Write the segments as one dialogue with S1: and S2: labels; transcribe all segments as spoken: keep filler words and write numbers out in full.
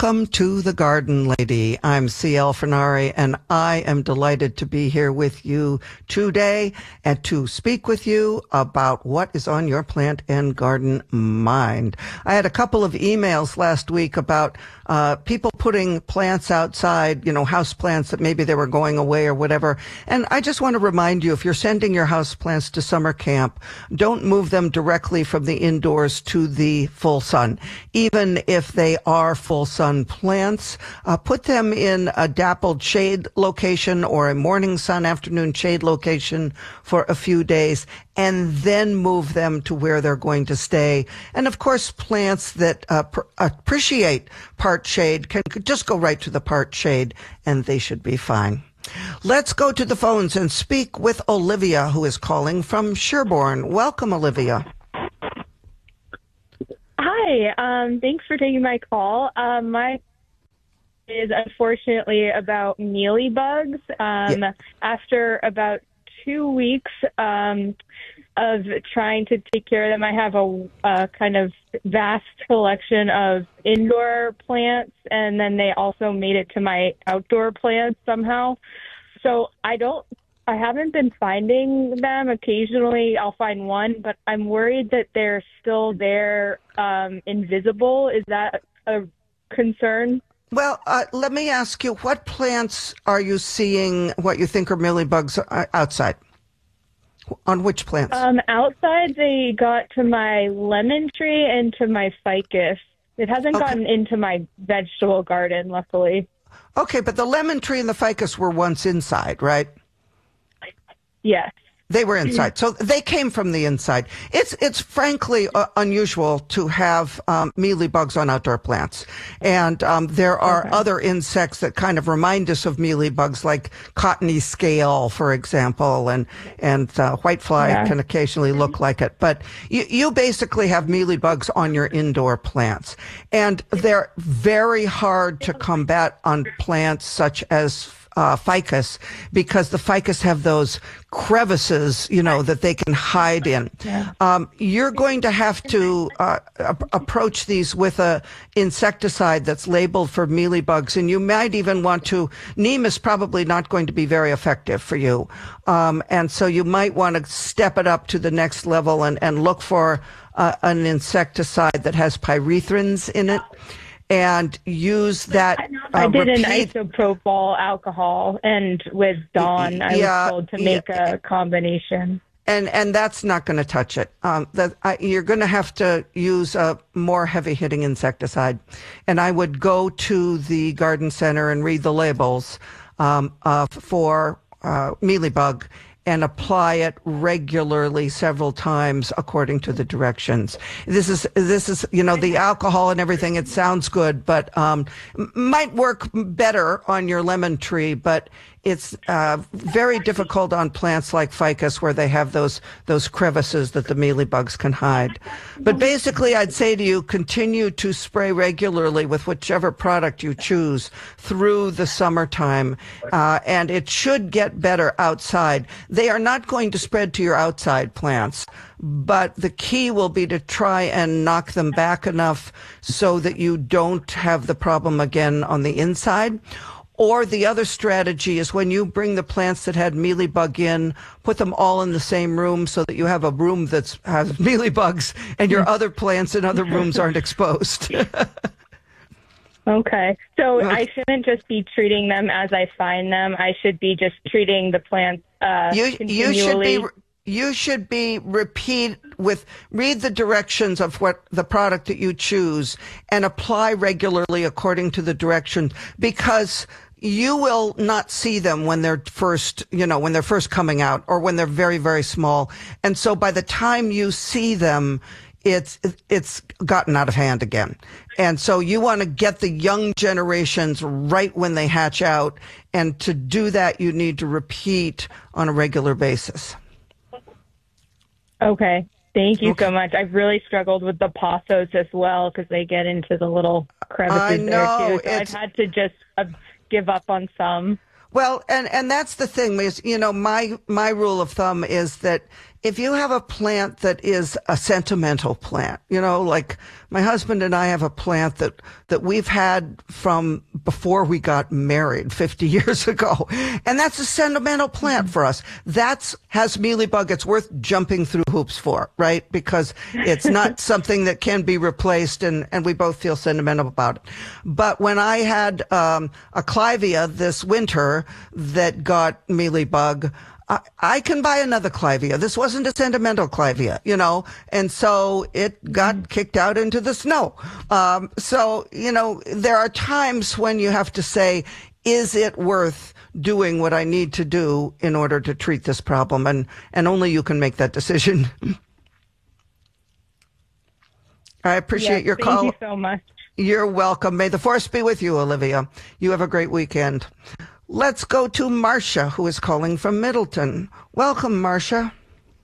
S1: Welcome to The Garden Lady. I'm C L Fernari, and I am delighted to be here with you today and to speak with you about what is on your plant and garden mind. I had a couple of emails last week about uh, people putting plants outside, you know, house plants that maybe they were going away or whatever. And I just want to remind you, if you're sending your house plants to summer camp, don't move them directly from the indoors to the full sun. Even if they are full sun plants, uh, put them in a dappled shade location or a morning sun, afternoon shade location for a few days, and then move them to where they're going to stay. And of course, plants that uh, pr- appreciate part shade can just go right to the part shade, and they should be fine. Let's go to the phones and speak with Olivia, who is calling from Sherborne. Welcome, Olivia.
S2: Hi, um, thanks for taking my call. Um, my is unfortunately about mealybugs. Um,
S1: Yeah.
S2: After about two weeks um, of trying to take care of them, I have a, a kind of vast collection of indoor plants, and then they also made it to my outdoor plants somehow. So I don't I haven't been finding them. Occasionally I'll find one, but I'm worried that they're still there, um, invisible. Is that a concern?
S1: Well, uh, let me ask you, what plants are you seeing what you think are mealybugs uh, outside? On which plants?
S2: Um, outside they got to my lemon tree and to my ficus. It hasn't
S1: Okay.
S2: gotten into my vegetable garden, luckily.
S1: Okay, but the lemon tree and the ficus were once inside, right?
S2: Yes.
S1: They were inside, so they came from the inside. It's it's frankly uh, unusual to have um, mealybugs on outdoor plants, and um, there are
S2: Okay.
S1: other insects that kind of remind us of mealybugs, like cottony scale, for example, and and uh, whitefly
S2: Yeah.
S1: can occasionally look like it. But you you basically have mealybugs on your indoor plants, and they're very hard to combat on plants such as Uh, ficus, because the ficus have those crevices, you know, that they can hide in.
S2: Yeah.
S1: Um, you're going to have to uh, a- approach these with a insecticide that's labeled for mealybugs, and you might even want to. Neem is probably not going to be very effective for you, um, and so you might want to step it up to the next level and and look for uh, an insecticide that has pyrethrins in it, and use that. Uh,
S2: I did an
S1: repeat-
S2: isopropyl alcohol, and with Dawn, I
S1: Yeah,
S2: was told to make
S1: yeah.
S2: a combination.
S1: And and that's not going to touch it. Um, that I, you're going to have to use a more heavy-hitting insecticide. And I would go to the garden center and read the labels um, uh, for uh, mealybug and apply it regularly several times according to the directions. This is, this is, you know, the alcohol and everything, it sounds good, but um, m- might work better on your lemon tree, but it's uh, very difficult on plants like ficus where they have those those crevices that the mealybugs can hide. But basically, I'd say to you, continue to spray regularly with whichever product you choose through the summertime, uh, and it should get better outside. They are not going to spread to your outside plants, but the key will be to try and knock them back enough so that you don't have the problem again on the inside. Or the other strategy is when you bring the plants that had mealybug in, put them all in the same room so that you have a room that has mealybugs and your other plants in other rooms aren't exposed.
S2: Okay. So
S1: Okay.
S2: I shouldn't just be treating them as I find them. I should be just treating the plants uh,
S1: You, you should
S2: continually.
S1: be, you should be repeat with, read the directions of what the product that you choose and apply regularly according to the directions, because you will not see them when they're first, you know, when they're first coming out or when they're very, very small. And so by the time you see them, it's, it's gotten out of hand again. And so you want to get the young generations right when they hatch out. And to do that, you need to repeat on a regular basis.
S2: Okay. Thank you
S1: Okay.
S2: so much. I've really struggled with the pothos as well because they get into the little crevices
S1: I know,
S2: there too. So I've
S1: it's-
S2: had to just uh, give up on some.
S1: Well, and, and that's the thing is, you know, my, my rule of thumb is that if you have a plant that is a sentimental plant, you know, like my husband and I have a plant that, that we've had from before we got married fifty years ago. And that's a sentimental plant for us. That's has mealybug. It's worth jumping through hoops for, right? Because it's not something that can be replaced, and, and we both feel sentimental about it. But when I had um, a clivia this winter that got mealybug, I, I can buy another clivia. This wasn't a sentimental clivia, you know, and so it got kicked out into the snow. Um, so, you know, there are times when you have to say, is it worth doing what I need to do in order to treat this problem? And, and only you can make that decision. I appreciate
S2: yes,
S1: your
S2: thank
S1: call.
S2: Thank you so much.
S1: You're welcome. May the force be with you, Olivia. You have a great weekend. Let's go to Marcia, who is calling from Middleton. Welcome, Marcia.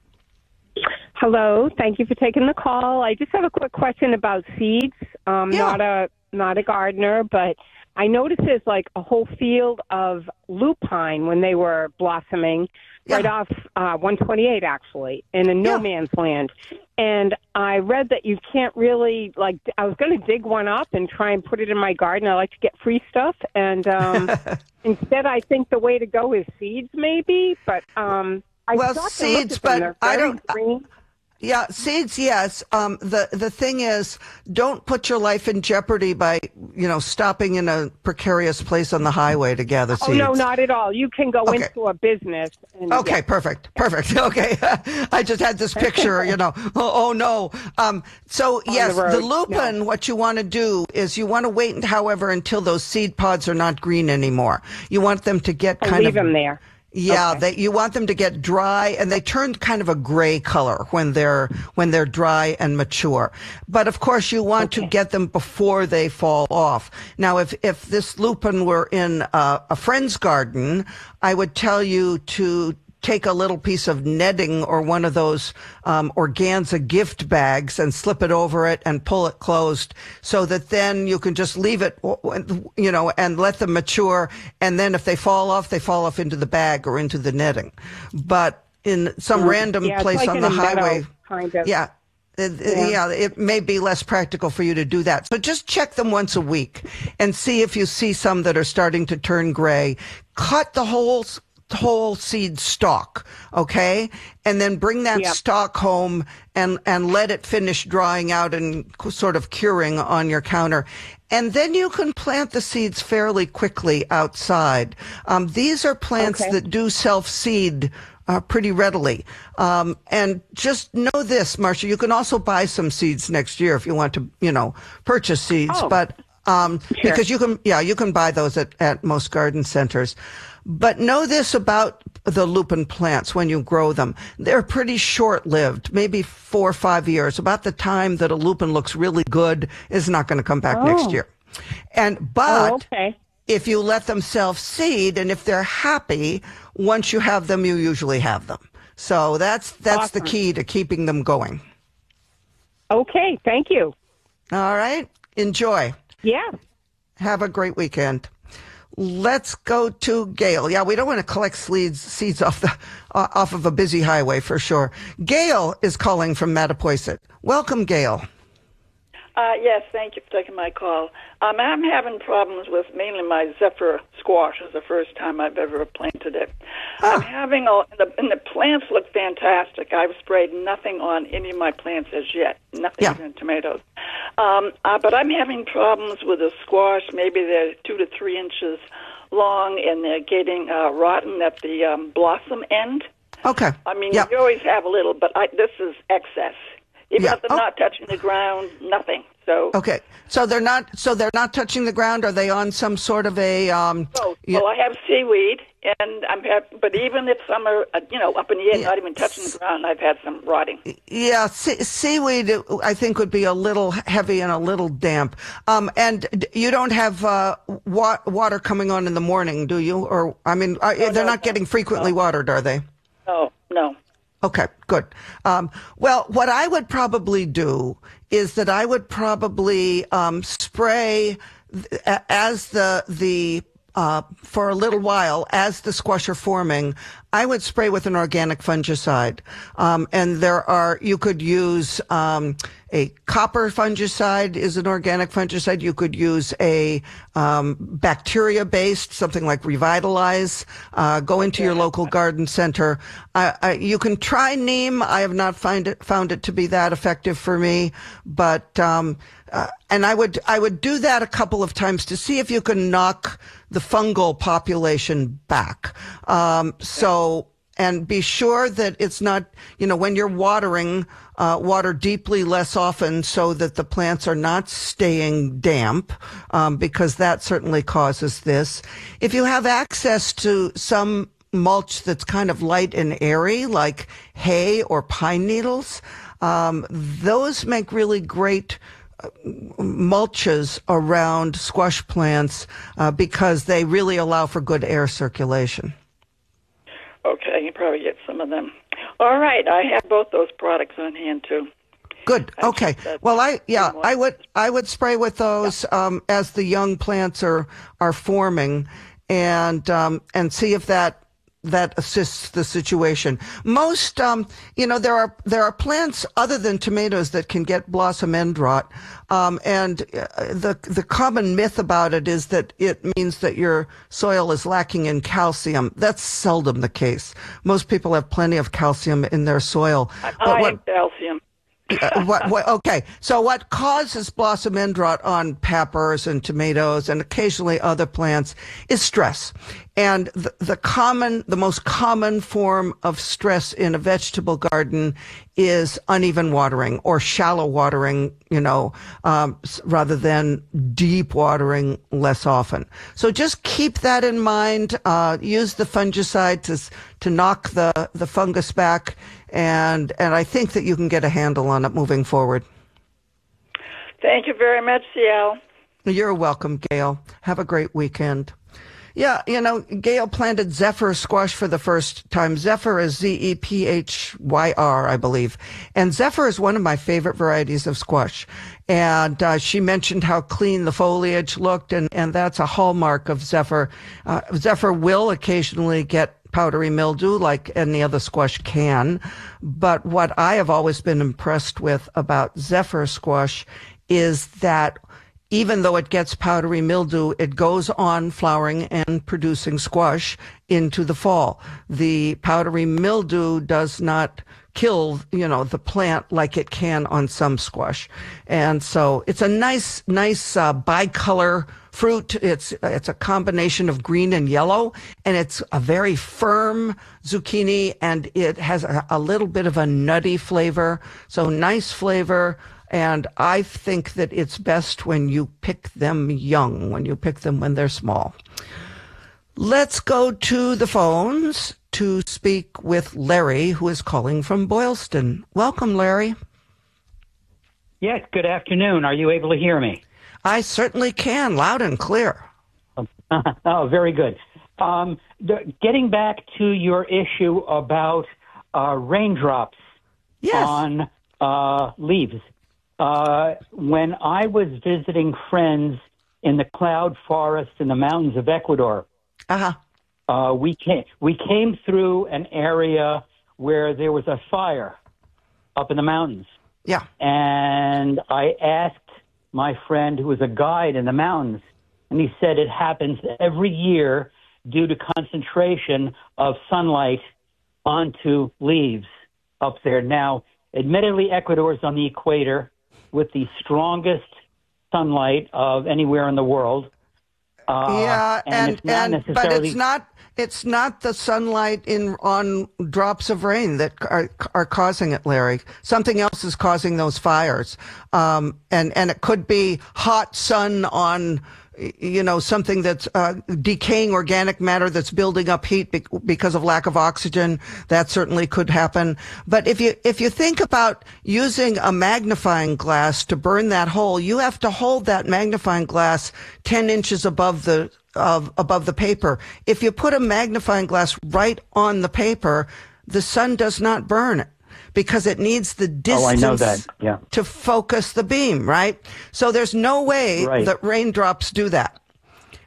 S3: Hello. Thank you for taking the call. I just have a quick question about seeds. Um,
S1: Yeah.
S3: Not a not a gardener, but I noticed there's like a whole field of lupine when they were blossoming, right
S1: Yeah.
S3: off uh, one twenty-eight, actually, in a no
S1: Yeah.
S3: man's land. And I read that you can't really, like, I was going to dig one up and try and put it in my garden. I like to get free stuff. And um, instead, I think the way to go is seeds, maybe. But um, I
S1: Well,
S3: stopped and
S1: seeds,
S3: looked at them.
S1: but
S3: They're
S1: I
S3: very
S1: don't-
S3: green.
S1: Yeah, seeds, yes. Um, the, the thing is, don't put your life in jeopardy by, you know, stopping in a precarious place on the highway to gather
S3: Oh,
S1: seeds.
S3: no, not at all. You can go
S1: Okay.
S3: into a business. And,
S1: Okay,
S3: yeah.
S1: perfect, perfect. Okay, I just had this picture, you know. Oh, oh no. Um, so
S3: On
S1: yes,
S3: the road,
S1: the lupin.
S3: no.
S1: What you want to do is you want to wait, however, until those seed pods are not green anymore. You want them to get
S3: I'll
S1: kind
S3: leave
S1: of
S3: them there.
S1: Yeah,
S3: Okay.
S1: they, you want them to get dry, and they turn kind of a gray color when they're when they're dry and mature. But of course, you want to
S3: Okay.
S1: get them before they fall off. Now, if if this lupin were in a, a friend's garden, I would tell you to take a little piece of netting or one of those um, organza gift bags and slip it over it and pull it closed, so that then you can just leave it, you know, and let them mature. And then if they fall off, they fall off into the bag or into the netting. But in some
S3: Mm,
S1: random
S3: yeah, it's
S1: place
S3: like
S1: on
S3: in
S1: the
S3: a meadow,
S1: highway,
S3: kind of.
S1: yeah. It,
S3: Yeah.
S1: yeah, it may be less practical for you to do that. So just check them once a week and see if you see some that are starting to turn gray. Cut the whole whole seed stalk, okay? And then bring that
S3: Yep.
S1: stalk home and, and let it finish drying out and sort of curing on your counter. And then you can plant the seeds fairly quickly outside. Um, these are plants
S3: Okay.
S1: that do self-seed uh, pretty readily. Um, and just know this, Marcia, you can also buy some seeds next year if you want to, you know, purchase seeds.
S3: Oh.
S1: But um,
S3: Sure.
S1: because you can, yeah, you can buy those at, at most garden centers. But know this about the lupin plants when you grow them. They're pretty short-lived, maybe four or five years. About the time that a lupin looks really good is not going to come back
S3: Oh.
S1: next year. And but
S3: Oh, okay.
S1: if you let them self-seed and if they're happy, once you have them, you usually have them. So that's that's the
S3: Awesome.
S1: key to keeping them going.
S3: Okay, thank you.
S1: All right? Enjoy.
S3: Yeah.
S1: Have a great weekend. Let's go to Gail. Yeah, we don't want to collect seeds, seeds off the uh, off of a busy highway for sure. Gail is calling from Mattapoisett. Welcome, Gail.
S4: Uh, yes, thank you for taking my call. Um, I'm having problems with mainly my Zephyr squash. It's the first time I've ever planted it. I'm having a, and the, and the plants look fantastic. I've sprayed nothing on any of my plants as yet, nothing
S1: Yeah.
S4: even tomatoes. Um, uh, but I'm having problems with the squash. Maybe they're two to three inches long, and they're getting uh, rotten at the um, blossom end.
S1: Okay.
S4: I mean,
S1: Yeah.
S4: you always have a little, but I, this is excess. Even
S1: Yeah.
S4: if they're
S1: Oh.
S4: not touching the ground, nothing. So,
S1: Okay. So they're not. So they're not touching the ground. Are they on some sort of a? Um,
S4: oh,
S1: yeah.
S4: well, I have seaweed, and I'm have, but even if some are, uh, you know, up in the air,
S1: Yeah.
S4: not even touching the ground, I've had some rotting.
S1: Yeah, se- seaweed, I think, would be a little heavy and a little damp. Um, and d- you don't have uh, wa- water coming on in the morning, do you? Or I mean, are, they're
S4: no,
S1: not getting frequently watered, are they?
S4: No, no.
S1: Okay, good. Um, well, what I would probably do is that I would probably um, spray th- a- as the the uh, for a little while as the squash are forming, I would spray with an organic fungicide. Um, and there are, you could use um, a copper fungicide is an organic fungicide. You could use a um, bacteria-based, something like Revitalize. Uh, go into your local garden center. Uh, uh, you can try neem. I have not find it, found it to be that effective for me, but um, uh, and I would I would do that a couple of times to see if you can knock the fungal population back. Um, so, and be sure that it's not, you know, when you're watering, uh, water deeply less often so that the plants are not staying damp, um, because that certainly causes this. If you have access to some mulch that's kind of light and airy, like hay or pine needles, um, those make really great mulches around squash plants uh, because they really allow for good air circulation.
S4: Okay, you probably get some of them. All right, I have both those products on hand too.
S1: Good. Okay. Well, I yeah, I would I would spray with those yeah. um, as the young plants are are forming, and um, and see if that. that assists the situation. Most, um, you know, there are there are plants other than tomatoes that can get blossom end rot, um, and uh, the the common myth about it is that it means that your soil is lacking in calcium. That's seldom the case. Most people have plenty of calcium in their soil.
S4: I, I what, calcium.
S1: uh, what, what, okay, so what causes blossom end rot on peppers and tomatoes and occasionally other plants is stress. And the, the common, the most common form of stress in a vegetable garden is uneven watering or shallow watering, you know, um, rather than deep watering less often. So just keep that in mind. Uh, use the fungicide to to knock the the fungus back, and and I think that you can get a handle on it moving forward.
S4: Thank you very much, Ciel.
S1: You're welcome, Gail. Have a great weekend. Yeah, you know, Gail planted Zephyr squash for the first time. Zephyr is Z E P H Y R, I believe. And Zephyr is one of my favorite varieties of squash. And uh, she mentioned how clean the foliage looked, and, and that's a hallmark of Zephyr. Uh, Zephyr will occasionally get powdery mildew like any other squash can. But what I have always been impressed with about Zephyr squash is that even though it gets powdery mildew, it goes on flowering and producing squash into the fall. The powdery mildew does not kill, you know, the plant like it can on some squash. And so it's a nice, nice uh, bicolor fruit. It's it's a combination of green and yellow, and it's a very firm zucchini, and it has a, a little bit of a nutty flavor. So nice flavor. And I think that it's best when you pick them young, when you pick them when they're small. Let's go to the phones to speak with Larry, who is calling from Boylston. Welcome, Larry.
S5: Yes, good afternoon. Are you able to hear me?
S1: I certainly can, loud and clear.
S5: Oh, very good. Um, the, getting back to your issue about uh, raindrops
S1: yes.
S5: on uh, leaves. Uh, when I was visiting friends in the cloud forest in the mountains of Ecuador,
S1: uh-huh.
S5: uh, we came we came through an area where there was a fire up in the mountains.
S1: Yeah.
S5: And I asked my friend who was a guide in the mountains, and he said it happens every year due to concentration of sunlight onto leaves up there. Now, admittedly, Ecuador is on the equator, with the strongest sunlight of anywhere in the world.
S1: Uh, yeah, and, and, it's not and necessarily... but it's not it's not the sunlight in on drops of rain that are are causing it, Larry. Something else is causing those fires, um, and and it could be hot sun on, you know, something that's uh, decaying organic matter that's building up heat be- because of lack of oxygen. That certainly could happen. But if you if you think about using a magnifying glass to burn that hole, you have to hold that magnifying glass ten inches above the of above the paper. If you put a magnifying glass right on the paper, the sun does not burn it, because it needs the distance
S5: oh, I know that. Yeah.
S1: to focus the beam, right? So there's no way
S5: right.
S1: that raindrops do that.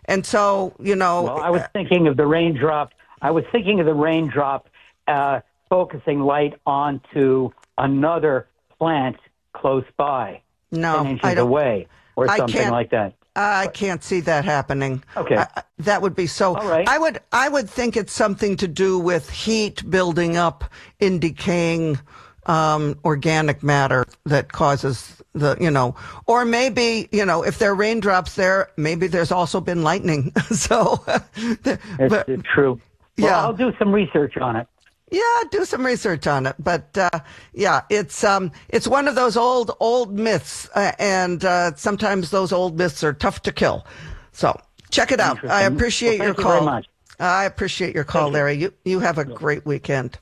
S1: And so, you know.
S5: Well, I was thinking of the raindrop. I was thinking of the raindrop uh, focusing light onto another plant close by,
S1: no,
S5: ten inches
S1: I don't,
S5: away, or
S1: I
S5: something
S1: can't,
S5: like that.
S1: I can't see that happening.
S5: Okay.
S1: I, that would be so.
S5: All right.
S1: I would, I would think it's something to do with heat building up in decaying um, organic matter that causes the, you know, or maybe, you know, if there are raindrops there, maybe there's also been lightning. so,
S5: It's
S1: but,
S5: true. Well,
S1: yeah.
S5: I'll do some research on it.
S1: Yeah, do some research on it. But uh, yeah, it's um, it's one of those old old myths, uh, and uh, sometimes those old myths are tough to kill. So check it out. I appreciate
S5: well,
S1: your
S5: thank
S1: call.
S5: you very much.
S1: I appreciate your call,
S5: Thank
S1: Larry. You you have a great weekend.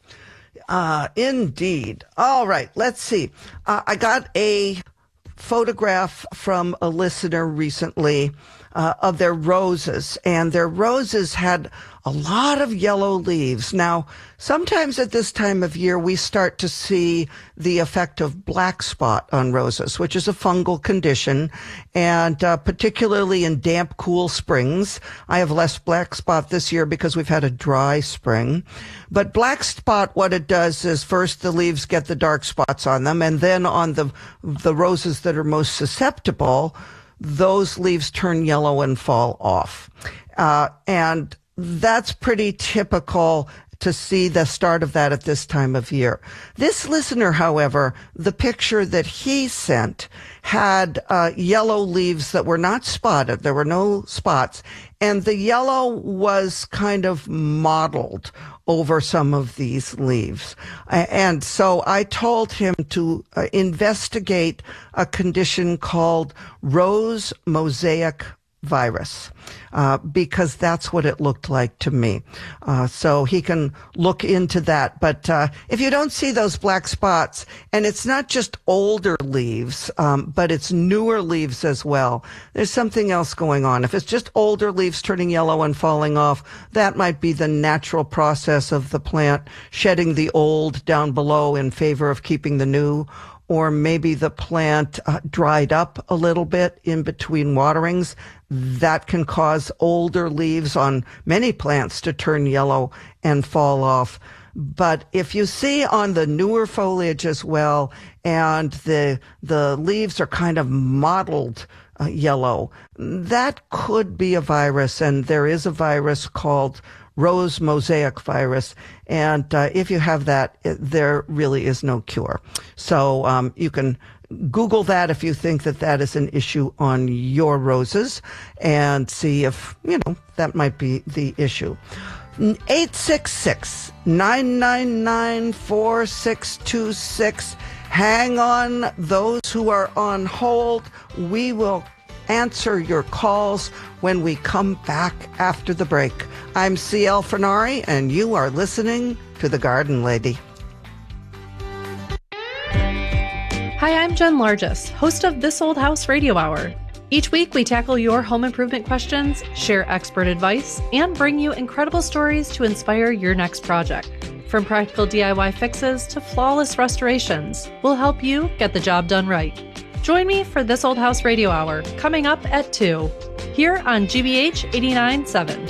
S1: Uh, indeed. All right. Let's see. Uh, I got a photograph from a listener recently uh, of their roses, and their roses had a lot of yellow leaves. Now, sometimes at this time of year, we start to see the effect of black spot on roses, which is a fungal condition, and uh, particularly in damp, cool springs. I have less black spot this year because we've had a dry spring. But black spot, what it does is first the leaves get the dark spots on them, and then on the the roses that are most susceptible, those leaves turn yellow and fall off. Uh, and that's pretty typical to see the start of that at this time of year. This listener, however, the picture that he sent had uh, yellow leaves that were not spotted. There were no spots. And the yellow was kind of mottled over some of these leaves. And so I told him to uh, investigate a condition called rose mosaic virus, uh, because that's what it looked like to me. Uh, so he can look into that. But uh, if you don't see those black spots, and it's not just older leaves, um, but it's newer leaves as well, there's something else going on. If it's just older leaves turning yellow and falling off, that might be the natural process of the plant shedding the old down below in favor of keeping the new. Or maybe the plant uh, dried up a little bit in between waterings. That can cause older leaves on many plants to turn yellow and fall off. But if you see on the newer foliage as well, and the the leaves are kind of mottled uh, yellow, that could be a virus. And there is a virus called rose mosaic virus. And uh, if you have that, it, there really is no cure. So um, you can Google that if you think that that is an issue on your roses, and see if, you know, that might be the issue. eight six six, nine nine nine, four six two six. Hang on, those who are on hold. We will answer your calls when we come back after the break. I'm C L Fernari, and you are listening to The Garden Lady.
S6: Hi, I'm Jen Largess, host of This Old House Radio Hour. Each week, we tackle your home improvement questions, share expert advice, and bring you incredible stories to inspire your next project. From practical D I Y fixes to flawless restorations, we'll help you get the job done right. Join me for This Old House Radio Hour, coming up at two, here on G B H eighty-nine point seven.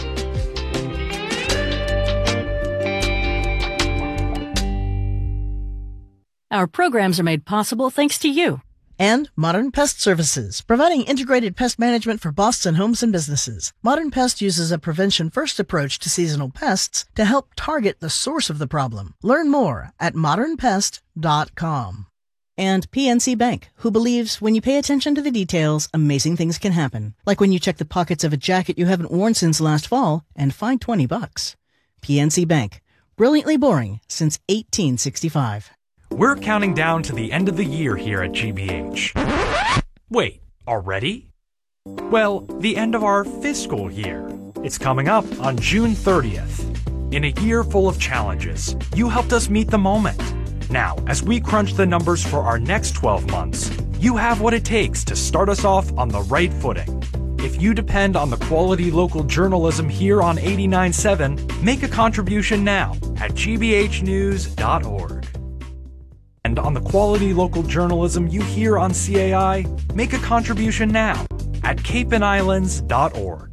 S7: Our programs are made possible thanks to you.
S8: And Modern Pest Services, providing integrated pest management for Boston homes and businesses. Modern Pest uses a prevention-first approach to seasonal pests to help target the source of the problem. Learn more at modern pest dot com. And P N C Bank, who believes when you pay attention to the details, amazing things can happen. Like when you check the pockets of a jacket you haven't worn since last fall and find twenty bucks. P N C Bank, brilliantly boring since eighteen sixty-five.
S9: We're counting down to the end of the year here at G B H. Wait, already? Well, the end of our fiscal year. It's coming up on June thirtieth. In a year full of challenges, you helped us meet the moment. Now, as we crunch the numbers for our next twelve months, you have what it takes to start us off on the right footing. If you depend on the quality local journalism here on eighty-nine point seven, make a contribution now at g b h news dot org. And on the quality local journalism you hear on C A I, make a contribution now at cape and islands dot org.